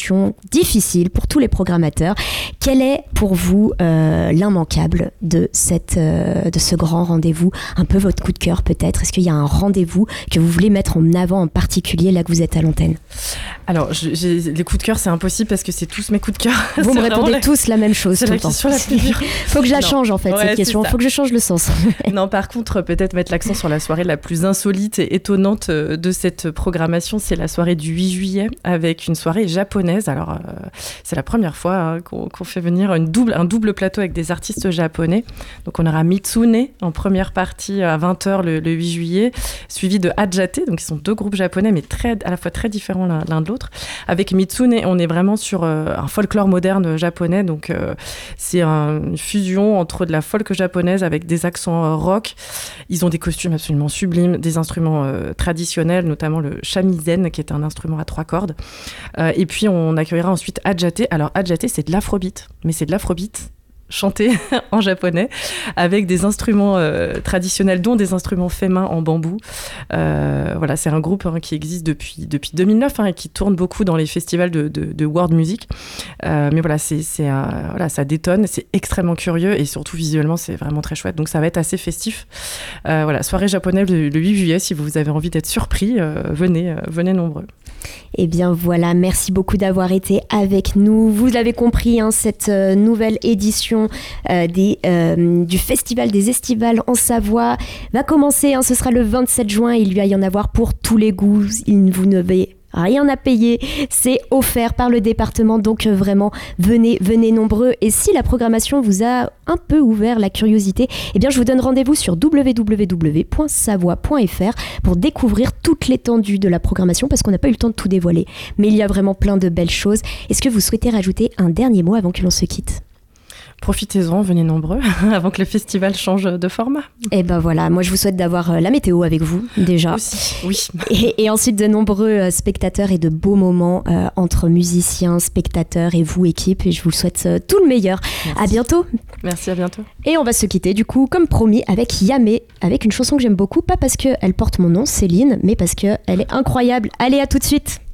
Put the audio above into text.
question difficile pour tous les programmateurs. Quel est pour vous l'immanquable de ce grand rendez-vous? Un peu votre coup de cœur peut-être. Est-ce qu'il y a un rendez-vous que vous voulez mettre en avant en particulier là que vous êtes à l'antenne? Alors, les coups de cœur, c'est impossible parce que c'est tous mes coups de cœur. Vous me répondez tous la même chose. C'est tout la le temps. question la plus dure. Faut que je la change en fait, cette question. Faut que je change le sens. Non, par contre, peut-être mettre l'accent sur la soirée la plus insolite et étonnante de cette programmation. C'est la soirée du 8 juillet avec une soirée japonaise. Alors, c'est la première fois qu'on fait venir un double plateau avec des artistes japonais. Donc, on aura Mitsune en première partie à 20h le 8 juillet, suivi de Hajate. Donc, ils sont deux groupes japonais, mais à la fois très différents l'un de l'autre. Avec Mitsune, on est vraiment sur un folklore moderne japonais. Donc, c'est une fusion entre de la folk japonaise avec des accents rock. Ils ont des costumes absolument sublimes, des instruments traditionnels, notamment le shamisen, qui est un instrument à 3 cordes. Et puis, on accueillera ensuite Hajate. Alors, Hajate, c'est de l'afrobeat, mais c'est de l'afrobeat chanté en japonais avec des instruments traditionnels, dont des instruments faits main en bambou. Voilà, c'est un groupe qui existe depuis 2009 et qui tourne beaucoup dans les festivals de world music. Mais voilà, ça détonne, c'est extrêmement curieux et surtout visuellement, c'est vraiment très chouette. Donc ça va être assez festif. Voilà, soirée japonaise le 8 juillet. Si vous avez envie d'être surpris, venez nombreux. Eh bien voilà, merci beaucoup d'avoir été avec nous. Vous l'avez compris, cette nouvelle édition du Festival des Estivales en Savoie va commencer. Ce sera le 27 juin. Il va y en avoir pour tous les goûts. Vous ne devez rien à payer, c'est offert par le département, donc vraiment venez nombreux. Et si la programmation vous a un peu ouvert la curiosité, eh bien je vous donne rendez-vous sur www.savoie.fr pour découvrir toute l'étendue de la programmation, parce qu'on n'a pas eu le temps de tout dévoiler, mais il y a vraiment plein de belles choses. Est-ce que vous souhaitez rajouter un dernier mot avant que l'on se quitte ? Profitez-en, venez nombreux, avant que le festival change de format. Et ben voilà, moi je vous souhaite d'avoir la météo avec vous, déjà. Aussi, oui. Et ensuite de nombreux spectateurs et de beaux moments entre musiciens, spectateurs et vous, équipe. Et je vous souhaite tout le meilleur. Merci. À bientôt. Merci, à bientôt. Et on va se quitter du coup, comme promis, avec Yamé, avec une chanson que j'aime beaucoup, pas parce qu'elle porte mon nom, Céline, mais parce qu'elle est incroyable. Allez, à tout de suite.